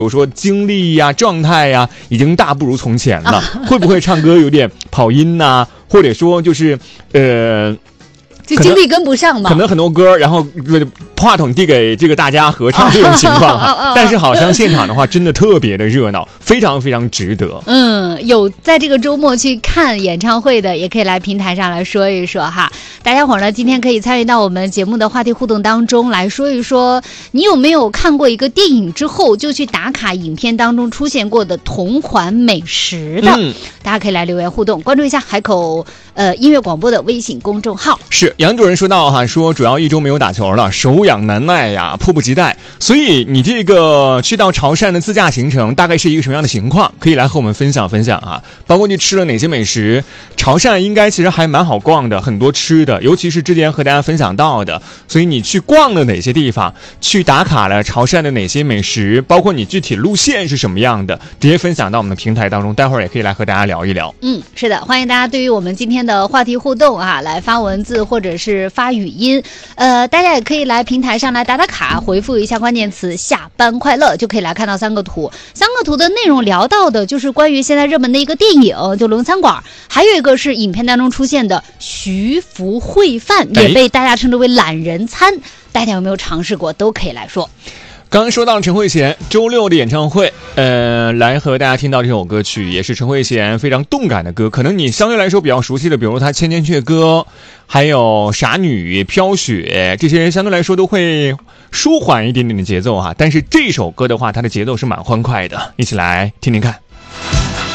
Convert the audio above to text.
比如说精力呀、状态呀，已经大不如从前了。会不会唱歌有点跑音呐、或者说就是就精力跟不上嘛？ 可能很多歌，然后话筒递给这个大家合唱这种情况哈。但是好像现场的话，真的特别的热闹，非常非常值得。 有在这个周末去看演唱会的，也可以来平台上来说一说哈。大家伙呢，今天可以参与到我们节目的话题互动当中来说一说，你有没有看过一个电影之后就去打卡影片当中出现过的同款美食的？大家可以来留言互动，关注一下海口音乐广播的微信公众号。 是杨主任说到哈，说主要1周没有打球了，手痒难耐呀，迫不及待。所以你这个去到潮汕的自驾行程大概是一个什么样的情况？可以来和我们分享分享啊，包括你吃了哪些美食。潮汕应该其实还蛮好逛的，很多吃的，尤其是之前和大家分享到的。所以你去逛了哪些地方，去打卡了潮汕的哪些美食，包括你具体路线是什么样的，直接分享到我们的平台当中，待会儿也可以来和大家聊一聊。 是的，欢迎大家对于我们今天的话题互动啊，来发文字或者是发语音。大家也可以来平台上来打打卡，回复一下关键词下班快乐，就可以来看到3个图。3个图的内容聊到的就是关于现在热门的一个电影，就龙餐馆，还有一个是影片当中出现的徐福烩饭，也被大家称之为懒人餐。大家有没有尝试过，都可以来说。 刚刚说到陈慧娴周6的演唱会，来和大家听到这首歌曲，也是陈慧娴非常动感的歌。可能你相对来说比较熟悉的，比如她《千千阙歌》，还有《傻女》《飘雪》，这些相对来说都会舒缓一点点的节奏哈。但是这首歌的话，它的节奏是蛮欢快的，一起来听听看。